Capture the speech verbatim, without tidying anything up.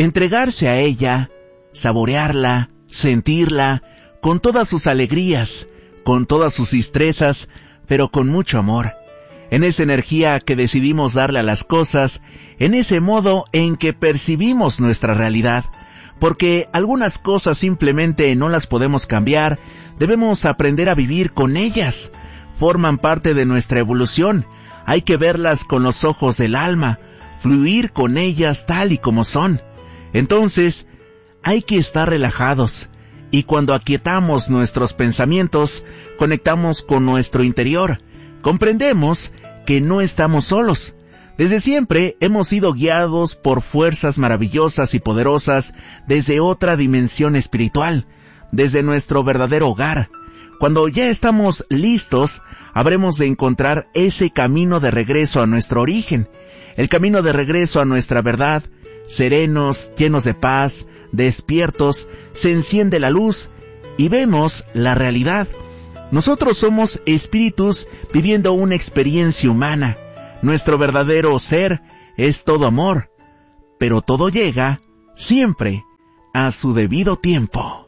entregarse a ella, saborearla, sentirla, con todas sus alegrías, con todas sus destrezas, pero con mucho amor. En esa energía que decidimos darle a las cosas, en ese modo en que percibimos nuestra realidad, porque algunas cosas simplemente no las podemos cambiar, debemos aprender a vivir con ellas. Forman parte de nuestra evolución, hay que verlas con los ojos del alma, fluir con ellas tal y como son. Entonces, hay que estar relajados, y cuando aquietamos nuestros pensamientos, conectamos con nuestro interior, comprendemos que no estamos solos. Desde siempre hemos sido guiados por fuerzas maravillosas y poderosas desde otra dimensión espiritual, desde nuestro verdadero hogar. Cuando ya estamos listos, habremos de encontrar ese camino de regreso a nuestro origen, el camino de regreso a nuestra verdad. Serenos, llenos de paz, despiertos, se enciende la luz y vemos la realidad. Nosotros somos espíritus viviendo una experiencia humana. Nuestro verdadero ser es todo amor, pero todo llega siempre a su debido tiempo.